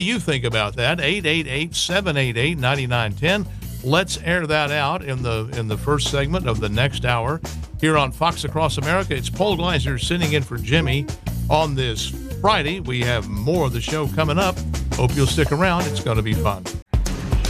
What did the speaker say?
You think about that. 888-788-9910. Let's air that out in the first segment of the next hour here on Fox Across America. It's Paul Gleiser sitting in for Jimmy on this Friday. We have more of the show coming up. Hope you'll stick around. It's going to be fun.